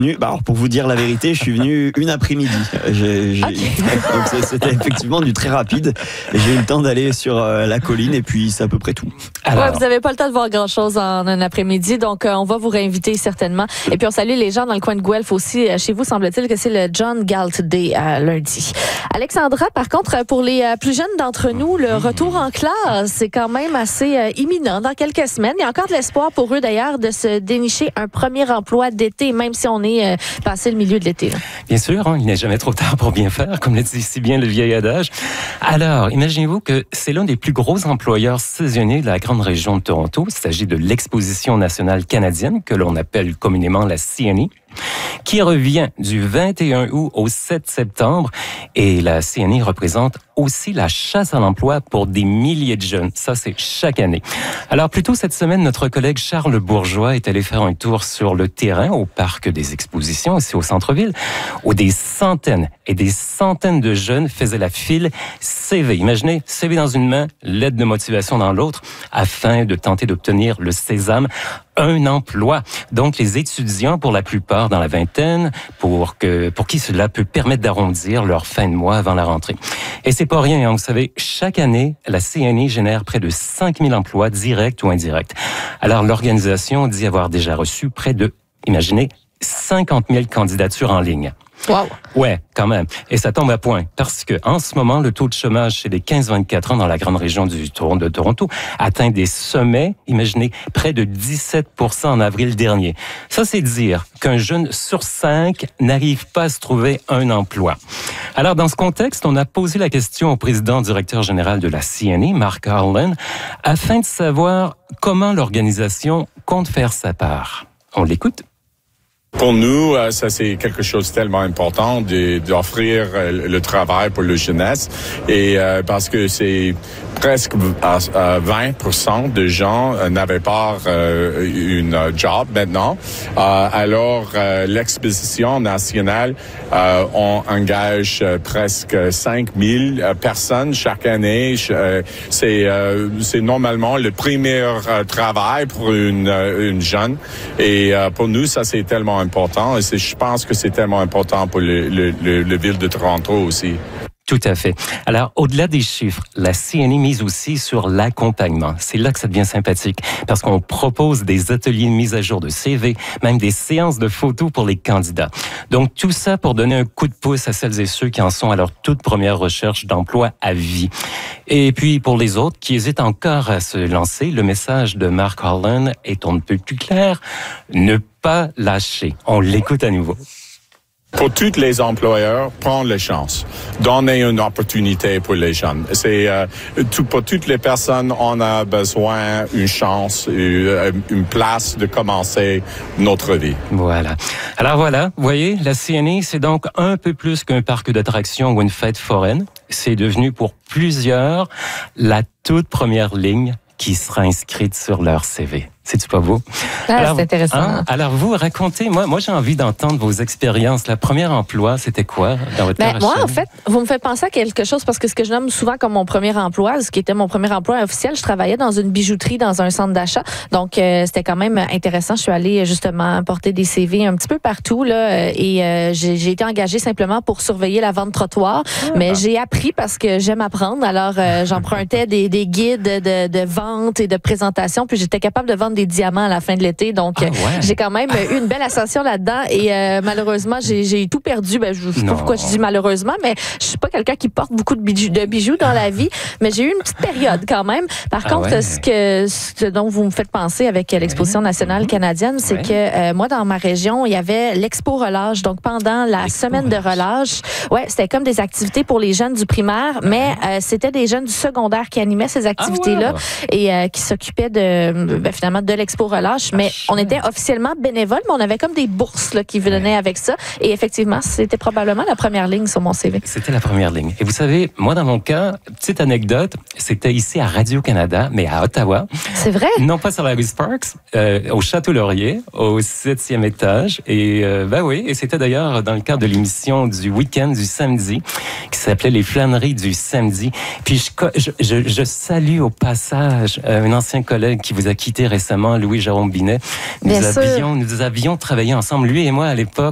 Alors pour vous dire la vérité, je suis venu une après-midi. Donc c'était effectivement du très rapide. J'ai eu le temps d'aller sur la colline et puis c'est à peu près tout. Ouais, vous n'avez pas le temps de voir grand-chose en un après-midi, donc on va vous réinviter certainement. Et puis on salue les gens dans le coin de Guelph aussi. Chez vous, semble-t-il que c'est le John Galt Day lundi. Alexandra, par contre, pour les plus jeunes d'entre nous, le retour en classe, c'est quand même assez imminent dans quelques semaines. Il y a encore de l'espoir pour eux d'ailleurs de se dénicher un premier emploi d'été, même si on est passé le milieu de l'été. Là. Bien sûr, il n'est jamais trop tard pour bien faire, comme le dit si bien le vieil adage. Alors, imaginez-vous que c'est l'un des plus gros employeurs saisonniers de la grande région de Toronto. Il s'agit de l'Exposition nationale canadienne, que l'on appelle communément la CNE, qui revient du 21 août au 7 septembre. Et la CNE représente aussi la chasse à l'emploi pour des milliers de jeunes. Ça, c'est chaque année. Alors, plus tôt cette semaine, notre collègue Charles Bourgeois est allé faire un tour sur le terrain au Parc des Expositions, ici au centre-ville, où des centaines et des centaines de jeunes faisaient la file CV. Imaginez, CV dans une main, lettre de motivation dans l'autre, afin de tenter d'obtenir le sésame, un emploi. Donc, les étudiants, pour la plupart dans la vingtaine, pour qui cela peut permettre d'arrondir leur fin de mois avant la rentrée. Et c'est pas rien, hein. Vous savez, chaque année, la CNE génère près de 5000 emplois directs ou indirects. Alors, l'organisation dit avoir déjà reçu près de, imaginez, 50 000 candidatures en ligne. Wow. Ouais, quand même. Et ça tombe à point. Parce que, en ce moment, le taux de chômage chez les 15-24 ans dans la grande région de Toronto atteint des sommets, imaginez, près de 17% en avril dernier. Ça, c'est dire qu'un jeune sur 5 n'arrive pas à se trouver un emploi. Alors, dans ce contexte, on a posé la question au président directeur général de la CNE, Mark Harlan, afin de savoir comment l'organisation compte faire sa part. On l'écoute. Pour nous, ça c'est quelque chose de tellement important d'offrir le travail pour la jeunesse et parce que c'est presque 20% de gens n'avaient pas une job maintenant. Alors l'exposition nationale on engage presque 5000 personnes chaque année. C'est normalement le premier travail pour une jeune et pour nous ça c'est tellement important et je pense que c'est tellement important pour le ville de Toronto aussi. Tout à fait. Alors, au-delà des chiffres, la CNE mise aussi sur l'accompagnement. C'est là que ça devient sympathique, parce qu'on propose des ateliers de mise à jour de CV, même des séances de photos pour les candidats. Donc, tout ça pour donner un coup de pouce à celles et ceux qui en sont à leur toute première recherche d'emploi à vie. Et puis, pour les autres qui hésitent encore à se lancer, le message de Mark Harlan est on ne peut plus clair. Ne pas lâcher. On l'écoute à nouveau. Pour tous les employeurs, prendre les chances. Donner une opportunité pour les jeunes. Pour toutes les personnes, on a besoin d'une chance, une place de commencer notre vie. Voilà. Alors voilà, vous voyez, la CNE, c'est donc un peu plus qu'un parc d'attractions ou une fête foraine. C'est devenu pour plusieurs la toute première ligne qui sera inscrite sur leur CV. C'est-tu pas beau? Alors, c'est intéressant. Hein? Alors, vous, racontez, moi j'ai envie d'entendre vos expériences. Le premier emploi, c'était quoi dans votre carrière? Moi, en fait, vous me faites penser à quelque chose parce que ce que je nomme souvent comme mon premier emploi, ce qui était mon premier emploi officiel, je travaillais dans une bijouterie, dans un centre d'achat. Donc, c'était quand même intéressant. Je suis allée justement porter des CV un petit peu partout là, et j'ai été engagée simplement pour surveiller la vente trottoir. Mais j'ai appris parce que j'aime apprendre. Alors, j'empruntais des guides de vente et de présentation, puis j'étais capable de vendre des diamants à la fin de l'été. Donc, j'ai quand même eu une belle ascension là-dedans et malheureusement, j'ai tout perdu. Je sais pas pourquoi je dis malheureusement, mais je suis pas quelqu'un qui porte beaucoup de bijoux dans la vie, mais j'ai eu une petite période quand même. Par contre, ce dont vous me faites penser avec l'Exposition nationale canadienne, c'est que moi, dans ma région, il y avait l'Expo Relâche. Donc, pendant la semaine de relâche, c'était comme des activités pour les jeunes du primaire, mais c'était des jeunes du secondaire qui animaient ces activités-là et qui s'occupaient finalement de l'Expo Relâche, mais on était officiellement bénévoles, mais on avait comme des bourses là, qui venaient avec ça. Et effectivement, c'était probablement la première ligne sur mon CV. C'était la première ligne. Et vous savez, moi, dans mon cas, petite anecdote, c'était ici à Radio-Canada, mais à Ottawa. C'est vrai? Non pas sur la rue Sparks, au Château-Laurier, au 7e étage. Et oui, et c'était d'ailleurs dans le cadre de l'émission du week-end du samedi, qui s'appelait Les Flâneries du samedi. Puis je salue au passage un ancien collègue qui vous a quitté récemment, Louis-Jérôme Binet. Nous avions travaillé ensemble, lui et moi, à l'époque,